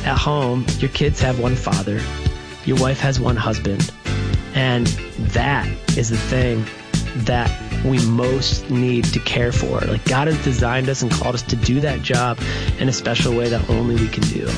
at home, your kids have one father, your wife has one husband, and that is the thing that we most need to care for. Like, God has designed us and called us to do that job in a special way that only we can do.